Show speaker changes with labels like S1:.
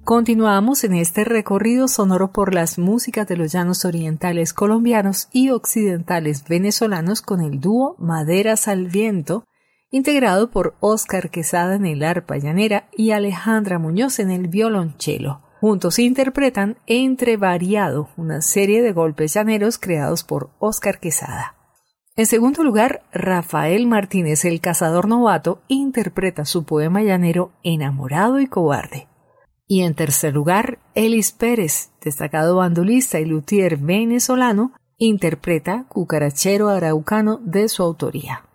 S1: Continuamos en este recorrido sonoro por las músicas de los llanos orientales colombianos y occidentales venezolanos con el dúo Maderas al Viento, integrado por Óscar Quesada en el arpa llanera y Alejandra Muñoz en el violonchelo. Juntos interpretan Entrevariado, una serie de golpes llaneros creados por Óscar Quesada. En segundo lugar, Rafael Martínez, el cazador novato, interpreta su poema llanero Enamorado y Cobarde. Y en tercer lugar, Elis Pérez, destacado bandolista y luthier venezolano, interpreta Cucarachero Araucano de su autoría.